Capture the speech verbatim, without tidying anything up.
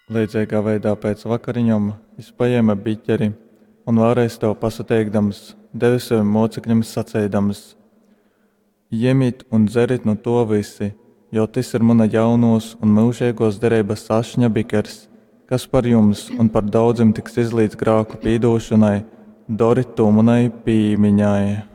Līdzīgā veidā pēc vakariņām viņš paēma biķeri un vēlreiz to pasateikdams, devis saviem mocekļiem sacīdams: Ņemiet un dzeriet no to visi, jo tas ir mana jaunos un mūžīgos derības ašņa bikers, kas par jums un par daudziem tiks izlīdz grāku pīdošanai, doriet to manai pīmiņai.